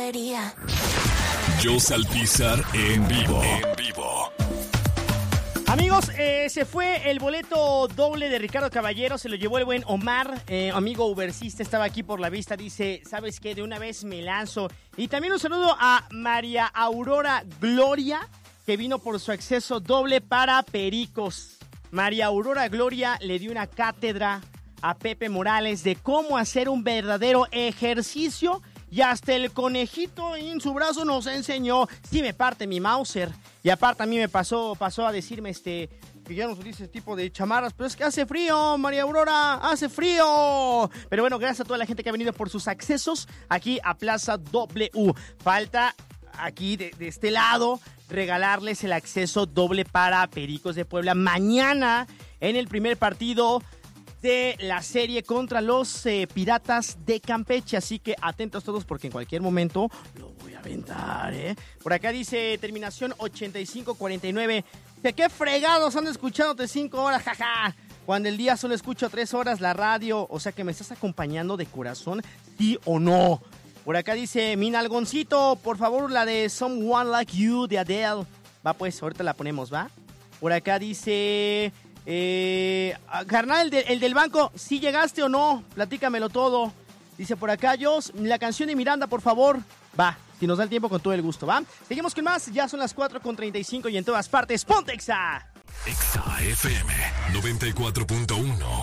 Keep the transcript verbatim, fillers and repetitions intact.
quería. Jose Alpizar en vivo. En vivo. Amigos, eh, se fue el boleto doble de Ricardo Caballero, se lo llevó el buen Omar, eh, amigo ubercista, estaba aquí por la vista, dice, ¿sabes qué? De una vez me lanzo. Y también un saludo a María Aurora Gloria, que vino por su acceso doble para Pericos. María Aurora Gloria le dio una cátedra a Pepe Morales de cómo hacer un verdadero ejercicio y hasta el conejito en su brazo nos enseñó. Sí me parte mi Mauser. Y aparte a mí me pasó, pasó a decirme este que ya no se dice ese tipo de chamarras, pero es que hace frío, María Aurora, hace frío. Pero bueno, gracias a toda la gente que ha venido por sus accesos aquí a Plaza W. Falta aquí de, de este lado regalarles el acceso doble para Pericos de Puebla mañana en el primer partido de la serie contra los eh, Piratas de Campeche, así que atentos todos porque en cualquier momento lo voy a aventar, ¿eh? Por acá dice terminación ochenta y cinco cuarenta y nueve, ¿de qué fregados ando escuchándote cinco horas, jaja? Cuando el día solo escucho tres horas la radio, o sea que me estás acompañando de corazón, ¿sí o no? Por acá dice, mi nalgoncito, por favor la de Someone Like You de Adele. Va pues, ahorita la ponemos, ¿va? Por acá dice... Eh, carnal, el, de, el del banco, ¿sí llegaste o no? Platícamelo todo. Dice por acá, Jos, la canción de Miranda, por favor. Va, si nos da el tiempo, con todo el gusto, ¿va? Seguimos con más, ya son las cuatro con treinta y cinco y en todas partes, ¡ponte Exa! Exa F M noventa y cuatro punto uno.